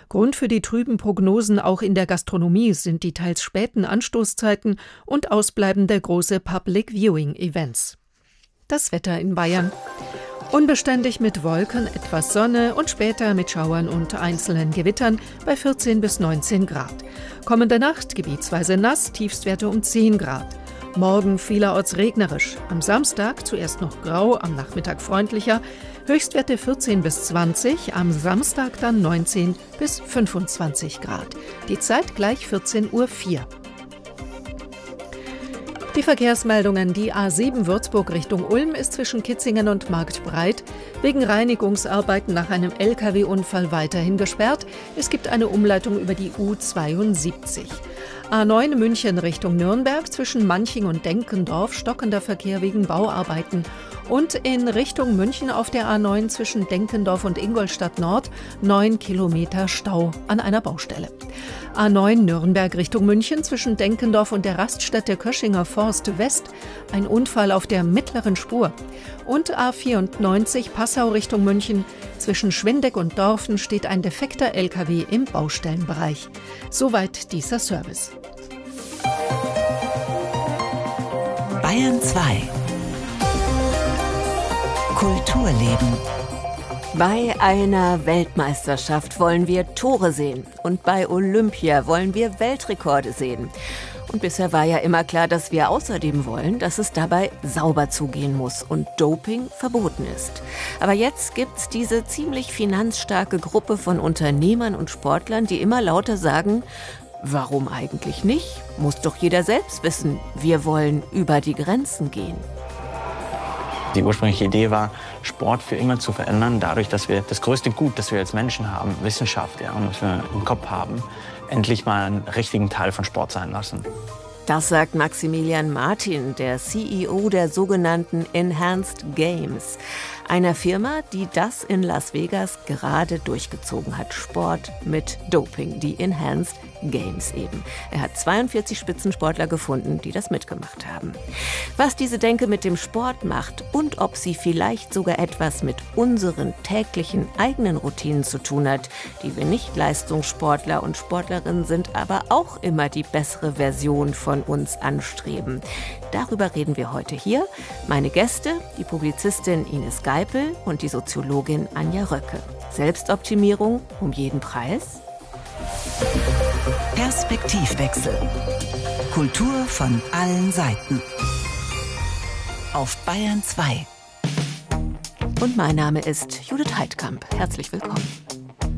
Grund für die trüben Prognosen auch in der Gastronomie sind die teils späten Anstoßzeiten und ausbleibende große Public-Viewing-Events. Das Wetter in Bayern. Unbeständig mit Wolken, etwas Sonne und später mit Schauern und einzelnen Gewittern bei 14 bis 19 Grad. Kommende Nacht gebietsweise nass, Tiefstwerte um 10 Grad. Morgen vielerorts regnerisch. Am Samstag zuerst noch grau, am Nachmittag freundlicher. Höchstwerte 14 bis 20, am Samstag dann 19 bis 25 Grad. Die Zeit gleich 14:04 Uhr. Die Verkehrsmeldungen. Die A7 Würzburg Richtung Ulm ist zwischen Kitzingen und Marktbreit wegen Reinigungsarbeiten nach einem Lkw-Unfall weiterhin gesperrt. Es gibt eine Umleitung über die U72. A9 München Richtung Nürnberg zwischen Manching und Denkendorf stockender Verkehr wegen Bauarbeiten. Und in Richtung München auf der A9 zwischen Denkendorf und Ingolstadt Nord 9 Kilometer Stau an einer Baustelle. A9 Nürnberg Richtung München zwischen Denkendorf und der Raststätte Köschinger Forst West ein Unfall auf der mittleren Spur. Und A94 Passau Richtung München zwischen Schwindeck und Dorfen steht ein defekter LKW im Baustellenbereich. Soweit dieser Service. Bayern 2 Kulturleben. Bei einer Weltmeisterschaft wollen wir Tore sehen und bei Olympia wollen wir Weltrekorde sehen. Und bisher war ja immer klar, dass wir außerdem wollen, dass es dabei sauber zugehen muss und Doping verboten ist. Aber jetzt gibt's diese ziemlich finanzstarke Gruppe von Unternehmern und Sportlern, die immer lauter sagen, warum eigentlich nicht? Muss doch jeder selbst wissen, wir wollen über die Grenzen gehen. Die ursprüngliche Idee war, Sport für immer zu verändern, dadurch, dass wir das größte Gut, das wir als Menschen haben, Wissenschaft, und was wir im Kopf haben, endlich mal einen richtigen Teil von Sport sein lassen. Das sagt Maximilian Martin, der CEO der sogenannten Enhanced Games, einer Firma, die das in Las Vegas gerade durchgezogen hat. Sport mit Doping, die Enhanced Games eben. Er hat 42 Spitzensportler gefunden, die das mitgemacht haben. Was diese Denke mit dem Sport macht und ob sie vielleicht sogar etwas mit unseren täglichen eigenen Routinen zu tun hat, die wir nicht Leistungssportler und Sportlerinnen sind, aber auch immer die bessere Version von uns anstreben. Darüber reden wir heute hier. Meine Gäste, die Publizistin Ines Geipel und die Soziologin Anja Röcke. Selbstoptimierung um jeden Preis? Perspektivwechsel. Kultur von allen Seiten. Auf Bayern 2. Und mein Name ist Judith Heidkamp. Herzlich willkommen.